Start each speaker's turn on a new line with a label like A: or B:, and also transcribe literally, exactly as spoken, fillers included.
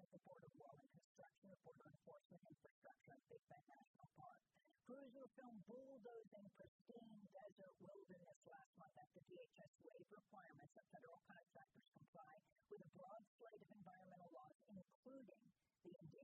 A: with the border wall and construction of border enforcement infrastructure at Big Bend National Park. Crews who filmed bulldozing pristine desert wilderness last month after D H S waived requirements that federal contractors